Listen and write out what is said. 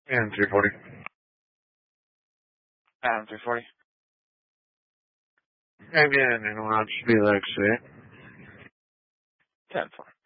And 340. Adam 340. Bien, en una Spielex, 10-4.